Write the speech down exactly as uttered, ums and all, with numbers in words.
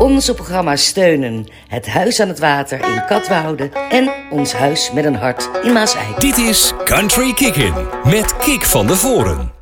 Onze programma's steunen Het Huis aan het Water in Katwoude en Ons Huis met een Hart in Maaseik. Dit is Country Kick-In met Kik van de Voren.